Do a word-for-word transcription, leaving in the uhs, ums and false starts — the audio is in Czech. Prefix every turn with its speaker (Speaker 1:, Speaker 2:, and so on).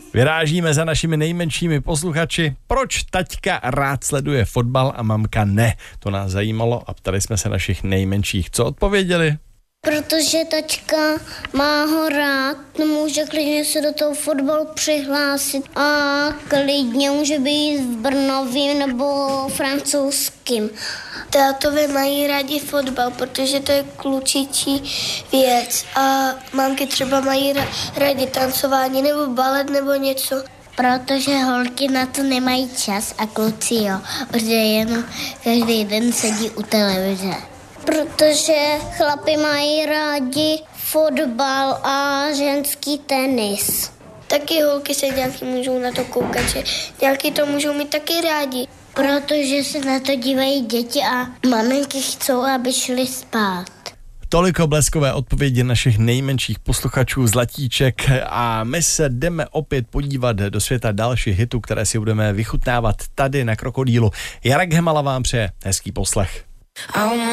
Speaker 1: Vyrážíme za našimi nejmenšími posluchači. Proč taťka rád sleduje fotbal a mamka ne? To nás zajímalo a ptali jsme se našich nejmenších. Co odpověděli?
Speaker 2: Protože tačka má ho rád, může klidně se do toho fotbalu přihlásit a klidně může být v Brnovým nebo francouzským.
Speaker 3: Tátové mají rádi fotbal, protože to je klučičí věc a mamky třeba mají rádi tancování nebo balet nebo něco.
Speaker 2: Protože holky na to nemají čas a kluci jo, protože jenom každý den sedí u televize. Protože chlapi mají rádi fotbal a ženský tenis.
Speaker 3: Taky holky se nějaký můžou na to koukat, že nějaký to můžou mít taky rádi.
Speaker 2: Protože se na to dívají děti a maminky chcou, aby šly spát.
Speaker 1: Toliko bleskové odpovědi našich nejmenších posluchačů Zlatíček a my se jdeme opět podívat do světa dalších hitů, které si budeme vychutnávat tady na Krokodýlu. Jarek Hemala vám přeje hezký poslech.